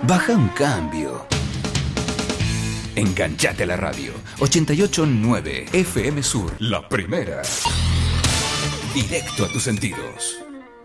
Baja un cambio. Enganchate a la radio. 88.9 FM Sur. La primera. Directo a tus sentidos.